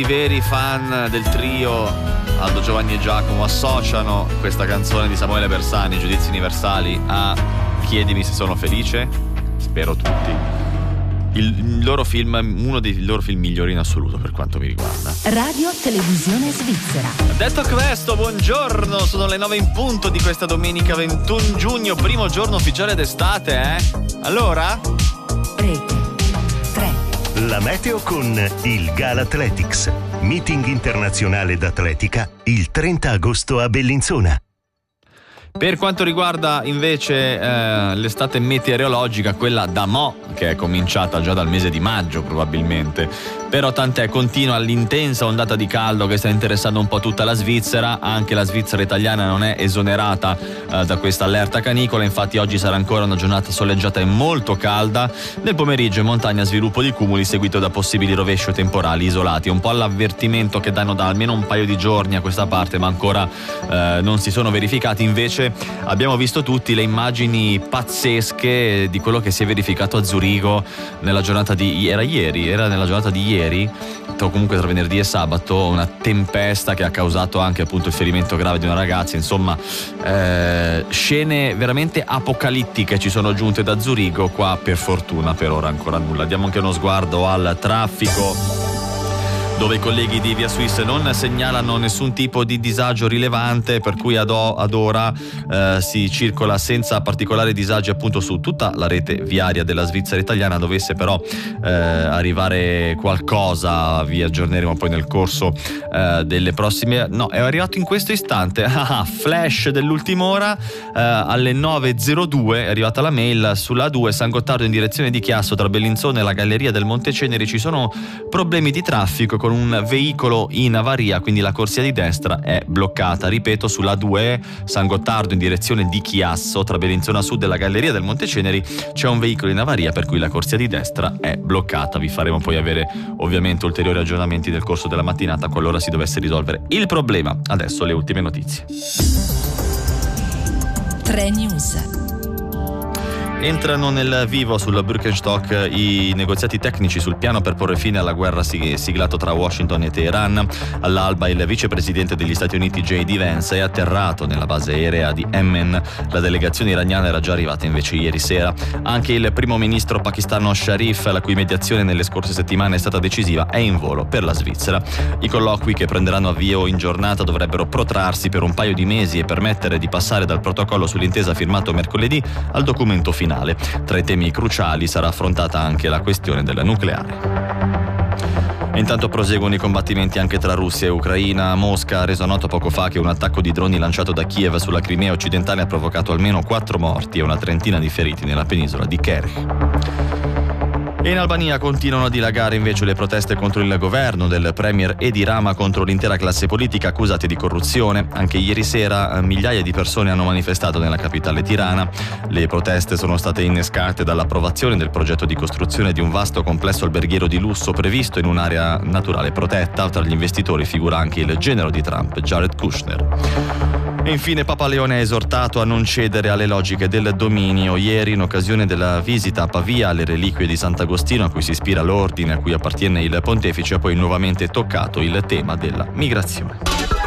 I veri fan del trio Aldo, Giovanni e Giacomo associano questa canzone di Samuele Bersani, Giudizi Universali, a Chiedimi se sono felice. Spero tutti. Il loro film, uno dei loro film migliori in assoluto per quanto mi riguarda. Radio Televisione Svizzera. Detto questo, buongiorno, sono le 9 in punto di questa domenica 21 giugno, primo giorno ufficiale d'estate, Allora? Rete 3. La meteo con il Gala Athletics, meeting internazionale d'atletica il 30 agosto a Bellinzona. Per quanto riguarda invece l'estate meteorologica, quella da mo', che è cominciata già dal mese di maggio probabilmente, però tant'è, continua l'intensa ondata di caldo che sta interessando un po' tutta la Svizzera. Anche la Svizzera italiana non è esonerata da questa allerta canicola, infatti oggi sarà ancora una giornata soleggiata e molto calda. Nel pomeriggio in montagna sviluppo di cumuli seguito da possibili rovesci temporali isolati, un po' l'avvertimento che danno da almeno un paio di giorni a questa parte, ma ancora non si sono verificati. Invece abbiamo visto tutti le immagini pazzesche di quello che si è verificato a Zurigo nella giornata di era nella giornata di ieri, o comunque tra venerdì e sabato, una tempesta che ha causato anche appunto il ferimento grave di una ragazza. Insomma, scene veramente apocalittiche ci sono giunte da Zurigo. Qua per fortuna per ora ancora nulla. Diamo anche uno sguardo al traffico, dove i colleghi di Via Swiss non segnalano nessun tipo di disagio rilevante, per cui ad ora si circola senza particolari disagi appunto su tutta la rete viaria della Svizzera italiana. Dovesse però arrivare qualcosa, vi aggiorneremo poi nel corso delle prossime. No, è arrivato in questo istante, flash dell'ultima ora, alle 9.02 è arrivata la mail sulla A2 San Gottardo in direzione di Chiasso tra Bellinzona e la Galleria del Monte Ceneri. Ci sono problemi di traffico con un veicolo in avaria, quindi la corsia di destra è bloccata. Ripeto, sulla 2 San Gottardo in direzione di Chiasso tra Bellinzona Sud e la Galleria del Monte Ceneri c'è un veicolo in avaria, per cui la corsia di destra è bloccata. Vi faremo poi avere ovviamente ulteriori aggiornamenti nel corso della mattinata qualora si dovesse risolvere il problema. Adesso le ultime notizie. 3 News. Entrano nel vivo sul Birkenstock i negoziati tecnici sul piano per porre fine alla guerra siglato tra Washington e Teheran. All'alba il vicepresidente degli Stati Uniti J.D. Vance è atterrato nella base aerea di Emmen. La delegazione iraniana era già arrivata invece ieri sera. Anche il primo ministro pakistano Sharif, la cui mediazione nelle scorse settimane è stata decisiva, è in volo per la Svizzera. I colloqui, che prenderanno avvio in giornata, dovrebbero protrarsi per un paio di mesi e permettere di passare dal protocollo sull'intesa firmato mercoledì al documento finale. Tra i temi cruciali sarà affrontata anche la questione del nucleare. Intanto proseguono i combattimenti anche tra Russia e Ucraina. Mosca ha reso noto poco fa che un attacco di droni lanciato da Kiev sulla Crimea occidentale ha provocato almeno 4 morti e una trentina di feriti nella penisola di Kerch. E in Albania continuano a dilagare invece le proteste contro il governo del premier Edi Rama, contro l'intera classe politica accusati di corruzione. Anche ieri sera migliaia di persone hanno manifestato nella capitale Tirana. Le proteste sono state innescate dall'approvazione del progetto di costruzione di un vasto complesso alberghiero di lusso previsto in un'area naturale protetta. Tra gli investitori figura anche il genero di Trump, Jared Kushner. E infine Papa Leone ha esortato a non cedere alle logiche del dominio. Ieri, in occasione della visita a Pavia alle reliquie di Sant'Agostino, a cui si ispira l'ordine a cui appartiene il pontefice, ha poi nuovamente toccato il tema della migrazione.